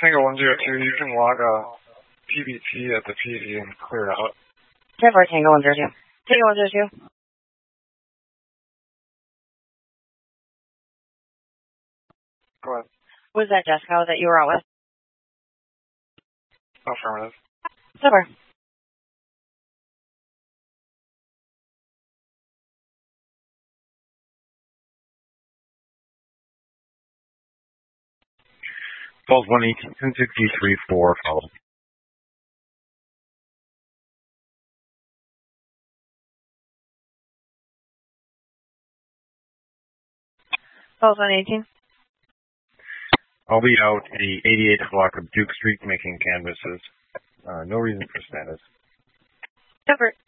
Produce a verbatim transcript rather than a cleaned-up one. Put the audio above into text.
Tango one zero two, you can log a P B T at the P D and clear it out. ten four Tango one zero two. Tango one zero two. Go ahead. Was that Jessica that you were out with? Affirmative. Super. Falls one eighteen, ten sixty-three, four, follow. Falls one eighteen. I'll be out the eighty-eighth block of Duke Street making canvases. Uh, no reason for status. Super.